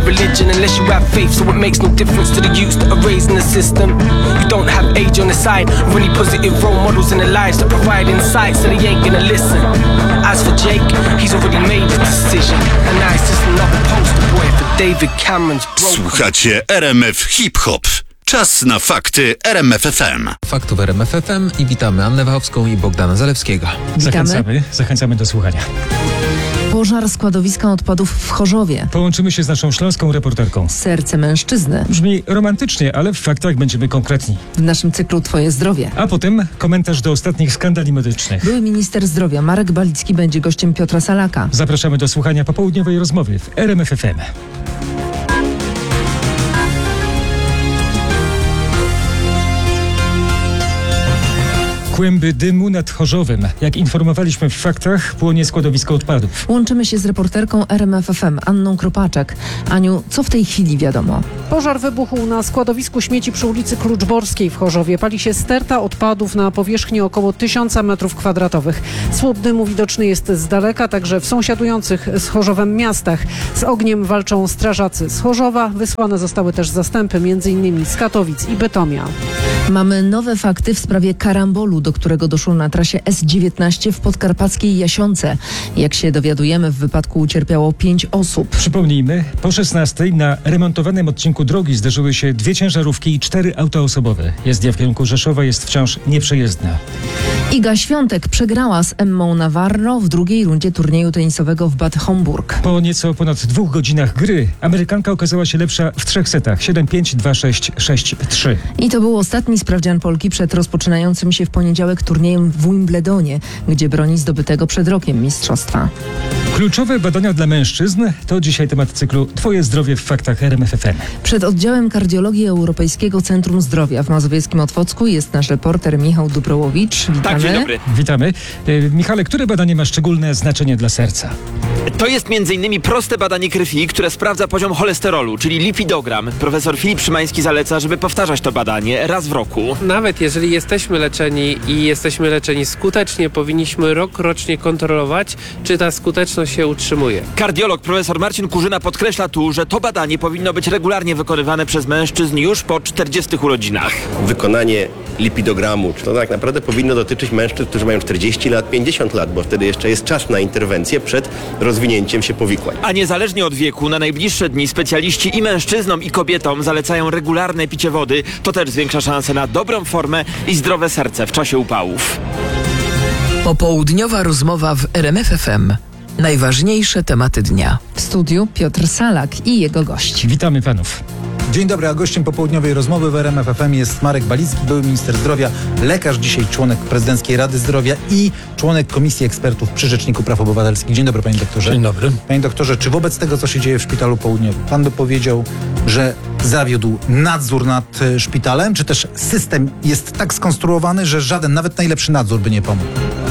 religion unless you have faith, so it makes no difference to the youths that are raised in the system. You don't have age on the side, really positive role models in their lives that provide insight, so they ain't gonna listen. As for Jake, he's already made his decision, and now he's just another poster boy for David Cameron's broken. Słuchacie RMF Hip Hop. Czas na fakty RMF FM. Faktów RMF FM i witamy Annę Wachowską i Bogdana Zalewskiego. Zachęcamy do słuchania. Pożar składowiska odpadów w Chorzowie. Połączymy się z naszą śląską reporterką. Serce mężczyzny. Brzmi romantycznie, ale w faktach będziemy konkretni. W naszym cyklu Twoje zdrowie. A potem komentarz do ostatnich skandali medycznych. Były minister zdrowia Marek Balicki będzie gościem Piotra Salaka. Zapraszamy do słuchania popołudniowej rozmowy w RMF FM. Kłęby dymu nad Chorzowem. Jak informowaliśmy w faktach, płonie składowisko odpadów. Łączymy się z reporterką RMF FM Anną Kropaczek. Aniu, co w tej chwili wiadomo? Pożar wybuchł na składowisku śmieci przy ulicy Kluczborskiej w Chorzowie. Pali się sterta odpadów na powierzchni około 1000 m2. Słup dymu widoczny jest z daleka, także w sąsiadujących z Chorzowem miastach. Z ogniem walczą strażacy z Chorzowa. Wysłane zostały też zastępy m.in. z Katowic i Bytomia. Mamy nowe fakty w sprawie karambolu, do którego doszło na trasie S19 w podkarpackiej Jasionce. Jak się dowiadujemy, w wypadku ucierpiało 5 osób. Przypomnijmy, po 16 na remontowanym odcinku drogi zderzyły się 2 ciężarówki i 4 auta osobowe. Jezdnia w kierunku Rzeszowa jest wciąż nieprzejezdna. Iga Świątek przegrała z Emmą Navarro w drugiej rundzie turnieju tenisowego w Bad Homburg. Po nieco ponad 2 godzinach gry Amerykanka okazała się lepsza w 3 setach. 7-5, 2-6, 6-3. I to był ostatni sprawdzian Polki przed rozpoczynającym się w poniedziałek turniejem w Wimbledonie, gdzie broni zdobytego przed rokiem mistrzostwa. Kluczowe badania dla mężczyzn to dzisiaj temat cyklu Twoje zdrowie w faktach RMF FM. Przed oddziałem kardiologii Europejskiego Centrum Zdrowia w Mazowieckim Otwocku jest nasz reporter Michał Dubrołowicz. Witamy. Tak, dzień dobry. Witamy. Michale, które badanie ma szczególne znaczenie dla serca? To jest m.in. proste badanie krwi, które sprawdza poziom cholesterolu, czyli lipidogram. Profesor Filip Szymański zaleca, żeby powtarzać to badanie raz w roku. Nawet jeżeli jesteśmy leczeni i jesteśmy leczeni skutecznie, powinniśmy rocznie kontrolować, czy ta skuteczność się utrzymuje. Kardiolog profesor Marcin Kurzyna podkreśla tu, że to badanie powinno być regularnie wykonywane przez mężczyzn już po 40 urodzinach. Wykonanie lipidogramu, to tak naprawdę powinno dotyczyć mężczyzn, którzy mają 40 lat, 50 lat, bo wtedy jeszcze jest czas na interwencję przed rozwinięciem się powikłań. A niezależnie od wieku, na najbliższe dni specjaliści i mężczyznom, i kobietom zalecają regularne picie wody. To też zwiększa szanse na dobrą formę i zdrowe serce w czasie upałów. Popołudniowa rozmowa w RMF FM. Najważniejsze tematy dnia. W studiu Piotr Salak i jego gość. Witamy panów. Dzień dobry, a gościem popołudniowej rozmowy w RMF FM jest Marek Balicki, były minister zdrowia, lekarz, dzisiaj członek Prezydenckiej Rady Zdrowia i członek Komisji Ekspertów przy Rzeczniku Praw Obywatelskich. Dzień dobry, panie doktorze. Dzień dobry. Panie doktorze, czy wobec tego, co się dzieje w Szpitalu Południowym, pan by powiedział, że zawiódł nadzór nad szpitalem, czy też system jest tak skonstruowany, że żaden, nawet najlepszy nadzór by nie pomógł?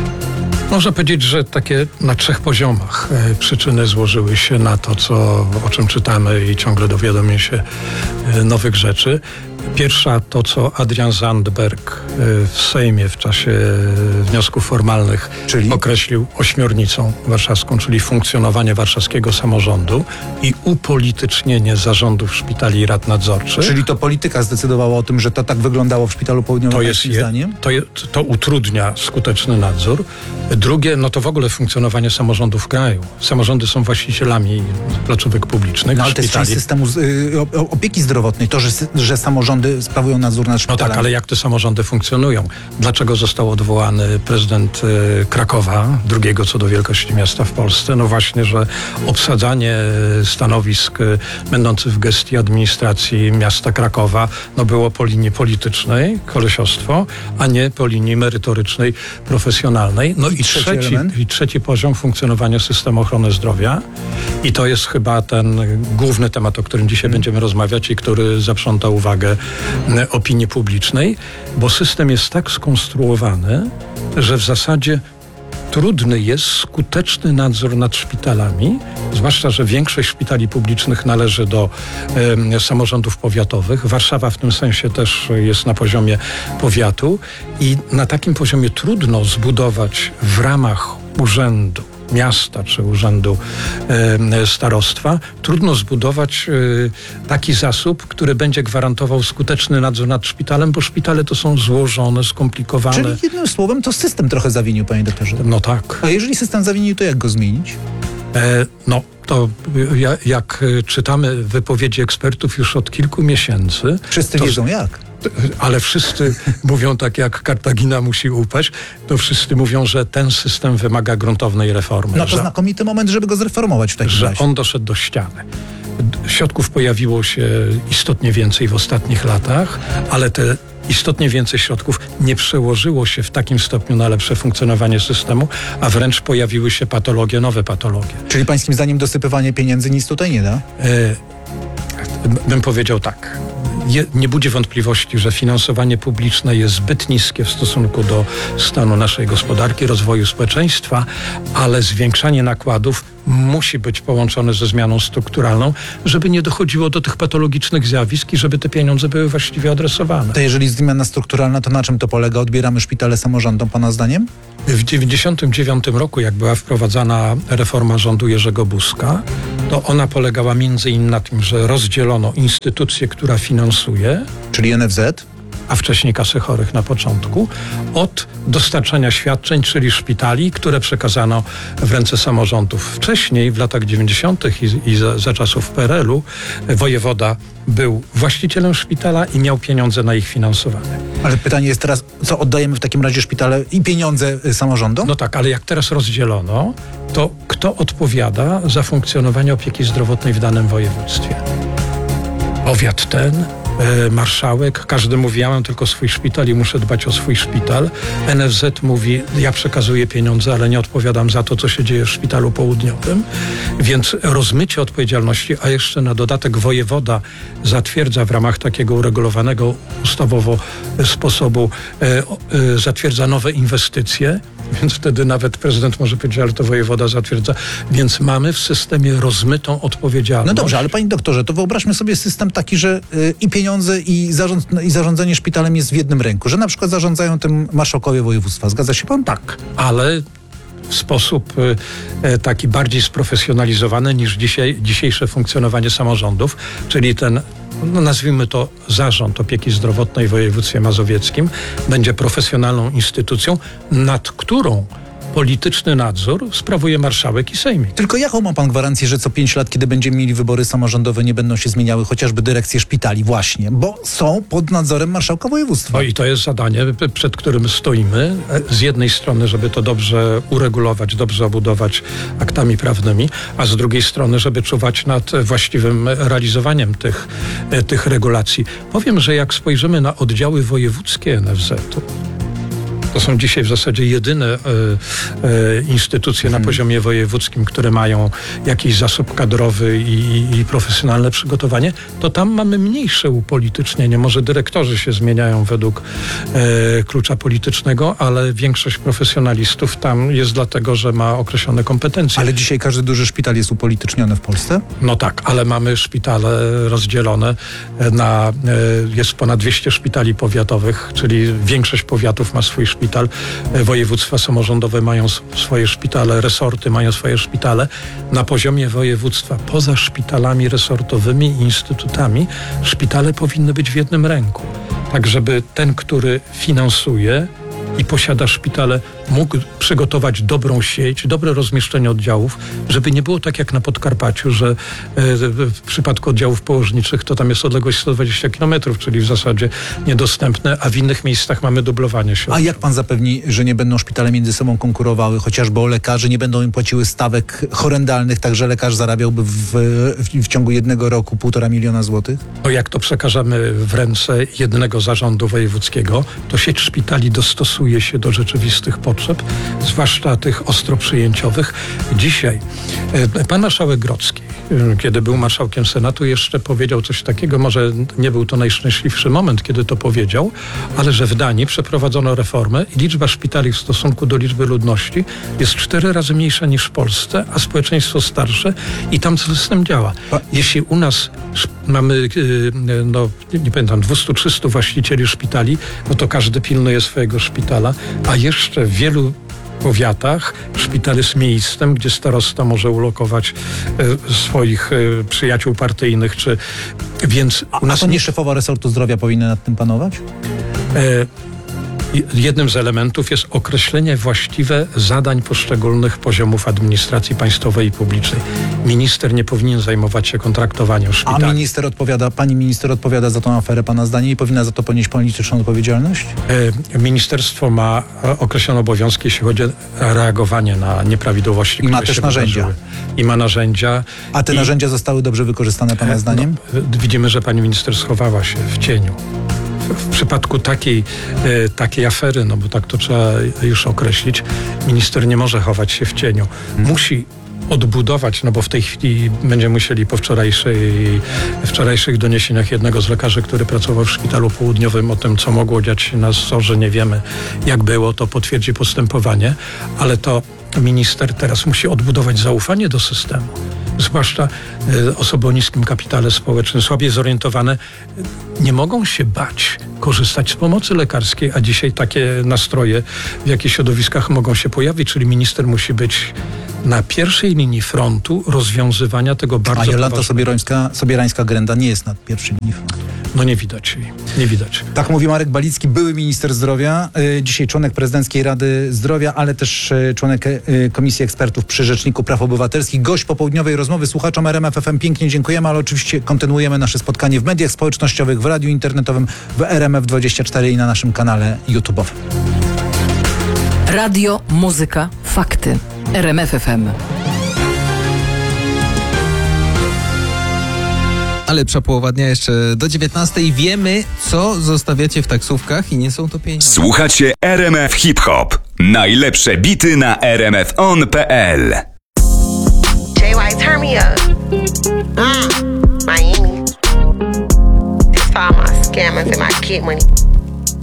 Można powiedzieć, że takie na 3 poziomach przyczyny złożyły się na to, o czym czytamy i ciągle dowiadujemy się nowych rzeczy. Pierwsza to, co Adrian Zandberg w Sejmie w czasie wniosków formalnych określił ośmiornicą warszawską, czyli funkcjonowanie warszawskiego samorządu i upolitycznienie zarządów szpitali i rad nadzorczych. Czyli to polityka zdecydowała o tym, że to tak wyglądało w Szpitalu Południowym, zdaniem? To utrudnia skuteczny nadzór. Drugie, no to w ogóle funkcjonowanie samorządów w kraju. Samorządy są właścicielami placówek publicznych, no, ale to jest część systemu opieki zdrowotnej, to, że samorządy sprawują nadzór nad szpitalami. No tak, ale jak te samorządy funkcjonują? Dlaczego został odwołany prezydent Krakowa, drugiego co do wielkości miasta w Polsce? No właśnie, że obsadzanie stanowisk będących w gestii administracji miasta Krakowa było po linii politycznej, kolesiostwo, a nie po linii merytorycznej, profesjonalnej. No i trzeci poziom funkcjonowania systemu ochrony zdrowia. I to jest chyba ten główny temat, o którym dzisiaj będziemy rozmawiać i który zaprząta uwagę opinii publicznej, bo system jest tak skonstruowany, że w zasadzie trudny jest skuteczny nadzór nad szpitalami, zwłaszcza, że większość szpitali publicznych należy do samorządów powiatowych. Warszawa w tym sensie też jest na poziomie powiatu i na takim poziomie trudno zbudować w ramach urzędu miasta czy urzędu starostwa, trudno zbudować taki zasób, który będzie gwarantował skuteczny nadzór nad szpitalem, bo szpitale to są złożone, skomplikowane. Czyli jednym słowem to system trochę zawinił, panie doktorze. No tak. A jeżeli system zawinił, to jak go zmienić? To jak czytamy wypowiedzi ekspertów już od kilku miesięcy... Wszyscy wiedzą jak. Ale wszyscy mówią tak, jak Kartagina musi upaść, to wszyscy mówią, że ten system wymaga gruntownej reformy. No to znakomity moment, żeby go zreformować w takim razie. Że on doszedł do ściany. Środków pojawiło się istotnie więcej w ostatnich latach, ale te istotnie więcej środków nie przełożyło się w takim stopniu na lepsze funkcjonowanie systemu, a wręcz pojawiły się patologie, nowe patologie. Czyli pańskim zdaniem dosypywanie pieniędzy nic tutaj nie da? Bym powiedział tak. Nie budzi wątpliwości, że finansowanie publiczne jest zbyt niskie w stosunku do stanu naszej gospodarki, rozwoju społeczeństwa, ale zwiększanie nakładów musi być połączone ze zmianą strukturalną, żeby nie dochodziło do tych patologicznych zjawisk i żeby te pieniądze były właściwie adresowane. To jeżeli zmiana strukturalna, to na czym to polega? Odbieramy szpitale samorządom, pana zdaniem? W 1999 roku, jak była wprowadzana reforma rządu Jerzego Buzka, to ona polegała między innymi na tym, że rozdzielono instytucję, która finansuje, czyli NFZ, a wcześniej kasy chorych na początku, od dostarczania świadczeń, czyli szpitali, które przekazano w ręce samorządów. Wcześniej, w latach 90. i za czasów PRL-u, wojewoda był właścicielem szpitala i miał pieniądze na ich finansowanie. Ale pytanie jest teraz, co oddajemy w takim razie szpitale i pieniądze samorządom? No tak, ale jak teraz rozdzielono, to kto odpowiada za funkcjonowanie opieki zdrowotnej w danym województwie? Powiat ten, marszałek, każdy mówi, ja mam tylko swój szpital i muszę dbać o swój szpital. NFZ mówi, ja przekazuję pieniądze, ale nie odpowiadam za to, co się dzieje w szpitalu południowym. Więc rozmycie odpowiedzialności, a jeszcze na dodatek wojewoda zatwierdza w ramach takiego uregulowanego ustawowo sposobu, zatwierdza nowe inwestycje, więc wtedy nawet prezydent może powiedzieć, ale to wojewoda zatwierdza. Więc mamy w systemie rozmytą odpowiedzialność. No dobrze, ale panie doktorze, to wyobraźmy sobie system taki, że i pieniądze i zarządzanie szpitalem jest w jednym ręku, że na przykład zarządzają tym marszałkowie województwa. Zgadza się pan? Tak, ale w sposób taki bardziej sprofesjonalizowany niż dzisiejsze funkcjonowanie samorządów, czyli ten, nazwijmy to, Zarząd Opieki Zdrowotnej w województwie mazowieckim będzie profesjonalną instytucją, nad którą polityczny nadzór sprawuje marszałek i sejmik. Tylko jaką ma pan gwarancję, że co 5 lat, kiedy będziemy mieli wybory samorządowe, nie będą się zmieniały chociażby dyrekcje szpitali właśnie, bo są pod nadzorem marszałka województwa. No i to jest zadanie, przed którym stoimy. Z jednej strony, żeby to dobrze uregulować, dobrze obudować aktami prawnymi, a z drugiej strony, żeby czuwać nad właściwym realizowaniem tych regulacji. Powiem, że jak spojrzymy na oddziały wojewódzkie NFZ-u, to są dzisiaj w zasadzie jedyne instytucje na poziomie wojewódzkim, które mają jakiś zasób kadrowy i profesjonalne przygotowanie, to tam mamy mniejsze upolitycznienie. Może dyrektorzy się zmieniają według klucza politycznego, ale większość profesjonalistów tam jest dlatego, że ma określone kompetencje. Ale dzisiaj każdy duży szpital jest upolityczniony w Polsce? No tak, ale mamy szpitale rozdzielone jest ponad 200 szpitali powiatowych, czyli większość powiatów ma swój szpital, województwa samorządowe mają swoje szpitale, resorty mają swoje szpitale. Na poziomie województwa, poza szpitalami resortowymi i instytutami, szpitale powinny być w jednym ręku. Tak, żeby ten, który finansuje i posiada szpitale, mógł przygotować dobrą sieć, dobre rozmieszczenie oddziałów, żeby nie było tak jak na Podkarpaciu, że w przypadku oddziałów położniczych to tam jest odległość 120 km, czyli w zasadzie niedostępne, a w innych miejscach mamy dublowanie środków. A jak pan zapewni, że nie będą szpitale między sobą konkurowały, chociażby o lekarzy, nie będą im płaciły stawek horrendalnych, tak że lekarz zarabiałby w ciągu jednego roku 1,5 miliona złotych? No jak to przekażemy w ręce jednego zarządu wojewódzkiego, to sieć szpitali dostosuje się do rzeczywistych potrzeb, zwłaszcza tych ostro przyjęciowych. Dzisiaj pan marszałek Grodzki, kiedy był marszałkiem Senatu, jeszcze powiedział coś takiego, może nie był to najszczęśliwszy moment, kiedy to powiedział, ale że w Danii przeprowadzono reformę i liczba szpitali w stosunku do liczby ludności jest 4 razy mniejsza niż w Polsce, a społeczeństwo starsze i tam system działa. Jeśli u nas mamy, nie pamiętam, 200-300 właścicieli szpitali, no to każdy pilnuje swojego szpitala, a jeszcze w wielu powiatach szpital jest miejscem, gdzie starosta może ulokować swoich przyjaciół partyjnych, więc u nas to nie szefowa resortu zdrowia powinna nad tym panować? Jednym z elementów jest określenie właściwe zadań poszczególnych poziomów administracji państwowej i publicznej. Minister nie powinien zajmować się kontraktowaniem szpitali. A pani minister odpowiada za tą aferę, pana zdaniem, i powinna za to ponieść polityczną odpowiedzialność? Ministerstwo ma określone obowiązki, jeśli chodzi o reagowanie na nieprawidłowości. I ma też narzędzia. I ma narzędzia. A te narzędzia zostały dobrze wykorzystane, pana zdaniem? Widzimy, że pani minister schowała się w cieniu. W przypadku takiej afery, no bo tak to trzeba już określić, minister nie może chować się w cieniu. Musi odbudować, no bo w tej chwili będziemy musieli po wczorajszych doniesieniach jednego z lekarzy, który pracował w szpitalu południowym, o tym, co mogło dziać się na SOR-ze, nie wiemy jak było, to potwierdzi postępowanie, ale to minister teraz musi odbudować zaufanie do systemu. Zwłaszcza osoby o niskim kapitale społecznym, słabiej zorientowane, nie mogą się bać korzystać z pomocy lekarskiej, a dzisiaj takie nastroje w jakichś środowiskach mogą się pojawić, czyli minister musi być na pierwszej linii frontu rozwiązywania tego bardzo poważnego. A Jolanta Sobierańska-Grenda nie jest na pierwszej linii frontu. No nie widać jej. Nie widać. Tak mówi Marek Balicki, były minister zdrowia, dzisiaj członek Prezydenckiej Rady Zdrowia, ale też członek Komisji Ekspertów przy Rzeczniku Praw Obywatelskich. Gość popołudniowej rozmowy. Słuchaczom RMF FM pięknie dziękujemy, ale oczywiście kontynuujemy nasze spotkanie w mediach społecznościowych, w radiu internetowym, w RMF24 i na naszym kanale YouTube'owym. Radio, muzyka, fakty. RMF FM. Ale lepsza połowa dnia jeszcze do 19:00. Wiemy, co zostawiacie w taksówkach i nie są to pieniądze. Słuchacie RMF Hip Hop. Najlepsze bity na rmfon.pl. JY, turn me up. Miami. This for all my scammers and my kid money.